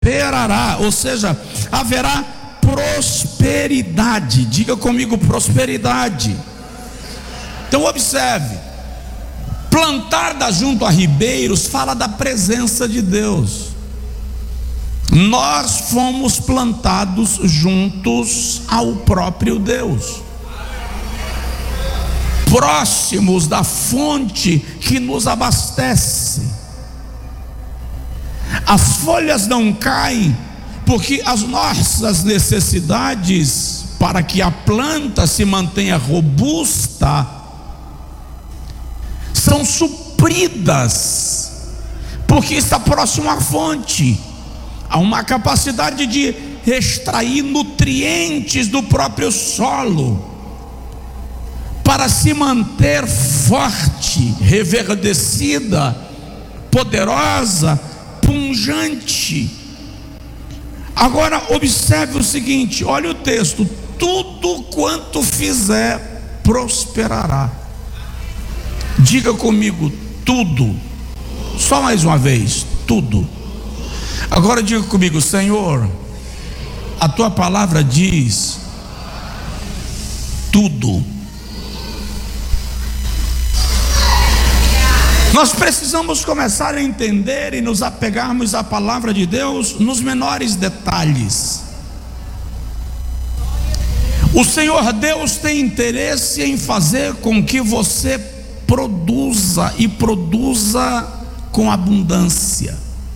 prosperará, ou seja, haverá prosperidade. Diga comigo, prosperidade. Então observe, plantar junto a ribeiros fala da presença de Deus. Nós fomos plantados juntos ao próprio Deus, próximos da fonte que nos abastece. As folhas não caem, porque as nossas necessidades, para que a planta se mantenha robusta, são supridas, porque está próximo à fonte. Há uma capacidade de extrair nutrientes do próprio solo, para se manter forte, reverdecida, poderosa, pungente. Agora observe o seguinte, olha o texto: tudo quanto fizer prosperará. Diga comigo, tudo. Só mais uma vez, tudo. Agora diga comigo: Senhor, a tua palavra diz tudo. Nós precisamos começar a entender e nos apegarmos à palavra de Deus nos menores detalhes. O Senhor Deus tem interesse em fazer com que você produza, e produza com abundância.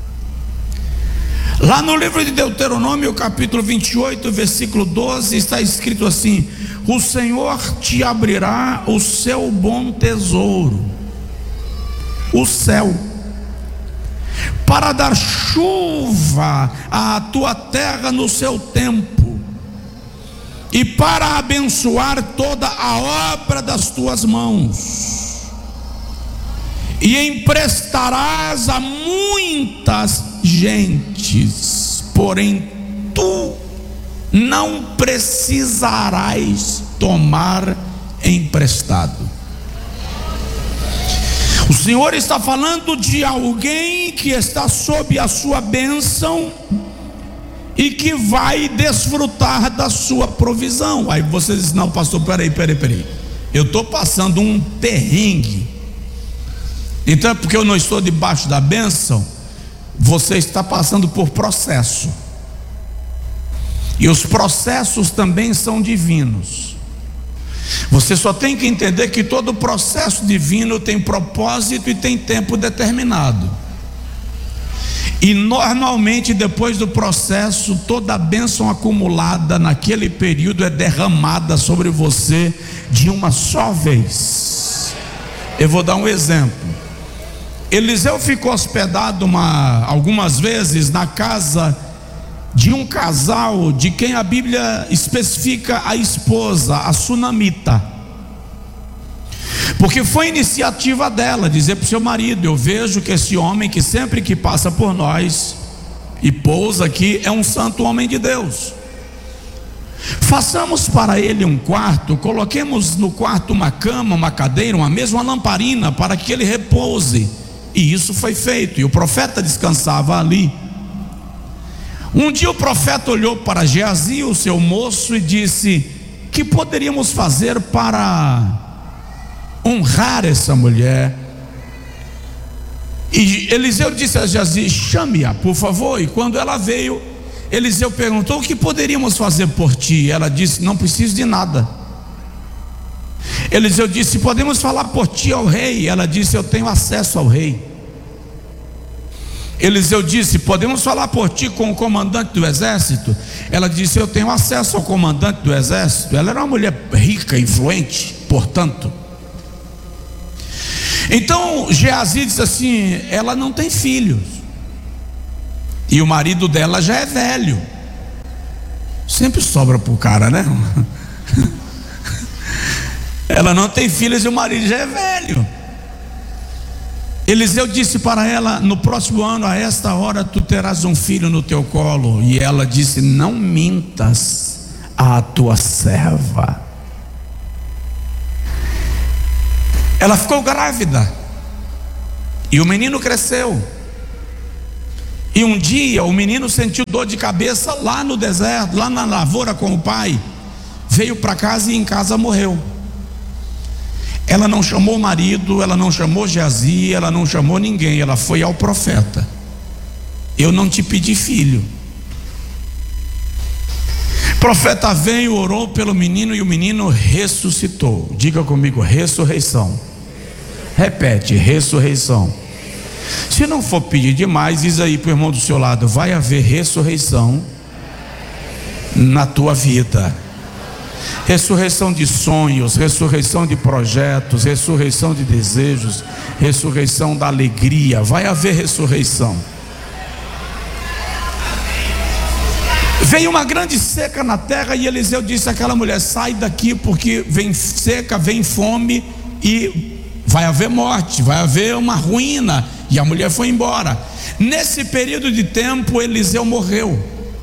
Lá no livro de Deuteronômio, capítulo 28, versículo 12, está escrito assim: o Senhor te abrirá o seu bom tesouro, o céu, para dar chuva à tua terra no seu tempo, e para abençoar toda a obra das tuas mãos, e emprestarás a muitas gentes, porém tu não precisarás tomar emprestado. O Senhor está falando de alguém que está sob a sua bênção e que vai desfrutar da sua provisão. Aí você diz: não, pastor, peraí, eu estou passando um perrengue. Então é porque eu não estou debaixo da bênção? Você está passando por processo, e os processos também são divinos. Você só tem que entender que todo processo divino tem propósito e tem tempo determinado. E normalmente depois do processo, toda a bênção acumulada naquele período é derramada sobre você de uma só vez. Eu vou dar um exemplo. Eliseu ficou hospedado algumas vezes na casa de um casal de quem a Bíblia especifica a esposa, a sunamita, porque foi iniciativa dela dizer para o seu marido: eu vejo que esse homem que sempre que passa por nós e pousa aqui é um santo homem de Deus. Façamos para ele um quarto, coloquemos no quarto uma cama, uma cadeira, uma mesa, uma lamparina, para que ele repouse. E isso foi feito, e o profeta descansava ali. Um dia o profeta olhou para Geazi, o seu moço, e disse: que poderíamos fazer para honrar essa mulher? E Eliseu disse a Geazi: chame-a, por favor. E quando ela veio, Eliseu perguntou: o que poderíamos fazer por ti? Ela disse: não preciso de nada. Eliseu disse: podemos falar por ti ao rei? Ela disse: eu tenho acesso ao rei. Eliseu disse: podemos falar por ti com o comandante do exército? Ela disse: eu tenho acesso ao comandante do exército. Ela era uma mulher rica, influente, portanto. Então Geazi disse assim: ela não tem filhos, e o marido dela já é velho. Sempre sobra pro cara, né? Ela não tem filhos e o marido já é velho. Eliseu disse para ela: no próximo ano, a esta hora, tu terás um filho no teu colo. E ela disse: não mintas à tua serva. Ela ficou grávida, e o menino cresceu, E um dia o menino sentiu dor de cabeça lá no deserto, lá na lavoura com o pai. Veio para casa e em casa morreu. Ela não chamou o marido, ela não chamou Geazi, ela não chamou ninguém. Ela foi ao profeta: eu não te pedi filho. O profeta veio, orou pelo menino e o menino ressuscitou. Diga comigo: ressurreição. Repete: ressurreição. Se não for pedir demais, diz aí para o irmão do seu lado: vai haver ressurreição na tua vida. Ressurreição de sonhos, ressurreição de projetos, ressurreição de desejos, ressurreição da alegria. Vai haver ressurreição. Veio uma grande seca na terra e Eliseu disse àquela mulher: sai daqui, porque vem seca, vem fome e vai haver morte, vai haver uma ruína. E a mulher foi embora. Nesse período de tempo, Eliseu morreu.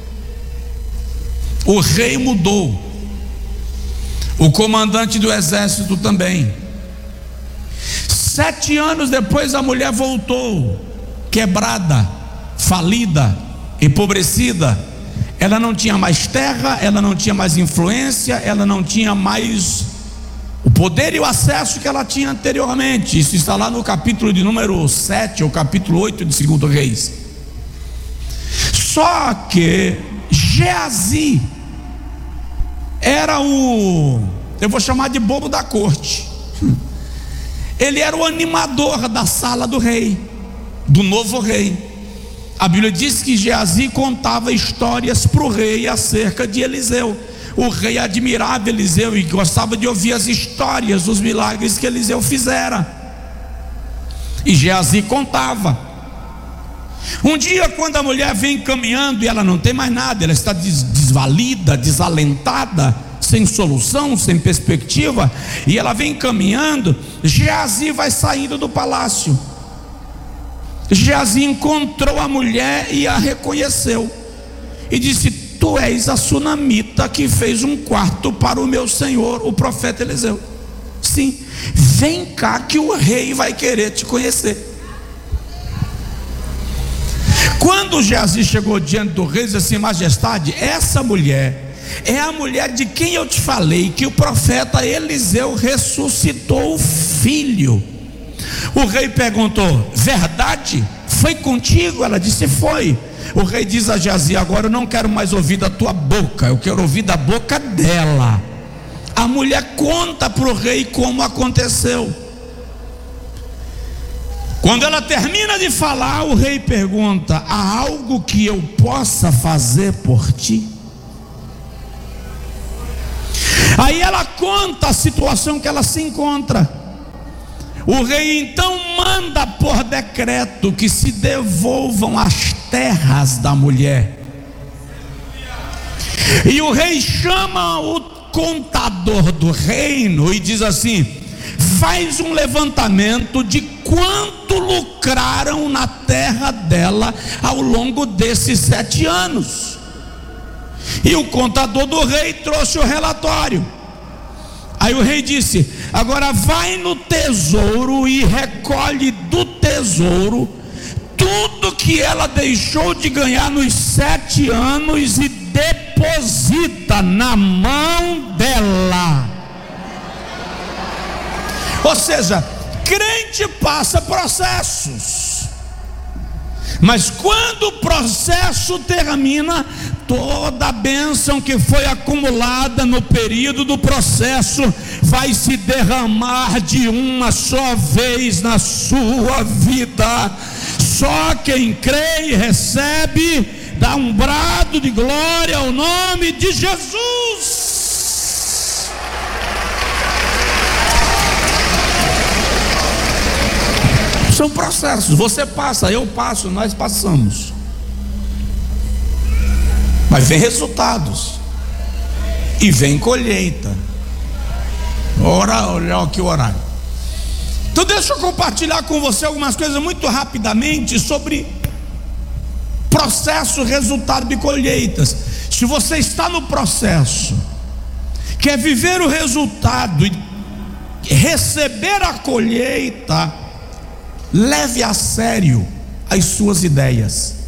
O rei mudou, o comandante do exército também. 7 anos depois, a mulher voltou, quebrada, falida, empobrecida. Ela não tinha mais terra, ela não tinha mais influência, ela não tinha mais o poder e o acesso que ela tinha anteriormente. Isso está lá no capítulo de número 7 ou capítulo 8 de 2 Reis. Só que Geazi era eu vou chamar de bobo da corte. Ele era o animador da sala do rei, do novo rei. A Bíblia diz que Geazi contava histórias para o rei acerca de Eliseu. O rei admirava Eliseu e gostava de ouvir as histórias dos milagres que Eliseu fizera. E Geazi contava. Um dia, quando a mulher vem caminhando e ela não tem mais nada, ela está desvalida, desalentada, sem solução, sem perspectiva, e ela vem caminhando, Geazi vai saindo do palácio. Geazi encontrou a mulher e a reconheceu e disse: tu és a sunamita que fez um quarto para o meu senhor, o profeta Eliseu. Sim, vem cá que o rei vai querer te conhecer. Quando Geazi chegou diante do rei, disse assim: majestade, essa mulher é a mulher de quem eu te falei que o profeta Eliseu ressuscitou o filho. O rei perguntou: verdade? Foi contigo? Ela disse: foi. O rei diz a Geazi: agora eu não quero mais ouvir da tua boca, eu quero ouvir da boca dela. A mulher conta para o rei como aconteceu. Quando ela termina de falar, o rei pergunta: há algo que eu possa fazer por ti? Aí ela conta a situação que ela se encontra. O rei então manda por decreto que se devolvam as terras da mulher. E o rei chama o contador do reino e diz assim: faz um levantamento de quanto lucraram na terra dela ao longo desses 7 anos. E o contador do rei trouxe o relatório. Aí o rei disse: agora vai no tesouro e recolhe do tesouro tudo que ela deixou de ganhar nos 7 anos e deposita na mão dela. Ou seja, crente passa processos, mas quando o processo termina, toda a bênção que foi acumulada no período do processo vai se derramar de uma só vez na sua vida. Só quem crê e recebe, dá um brado de glória ao nome de Jesus. São processos, você passa, eu passo, nós passamos. Mas vem resultados e vem colheita. Olha aqui o horário. Então deixa eu compartilhar com você algumas coisas muito rapidamente sobre processo, resultado de colheitas. Se você está no processo, quer viver o resultado e receber a colheita, leve a sério as suas ideias.